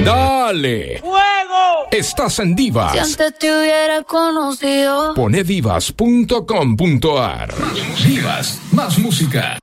Dale. ¡Fuego! Estás en Divas. Si antes te hubiera conocido. Pone divas.com.ar. Divas, más música.